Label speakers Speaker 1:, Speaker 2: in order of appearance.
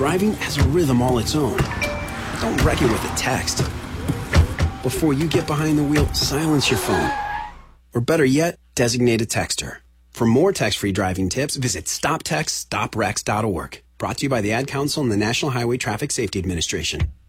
Speaker 1: Driving has a rhythm all its own. Don't wreck it with a text. Before you get behind the wheel, silence your phone. Or better yet, designate a texter. For more text-free driving tips, visit stoptextstoprex.org. Brought to you by the Ad Council and the National Highway Traffic Safety Administration.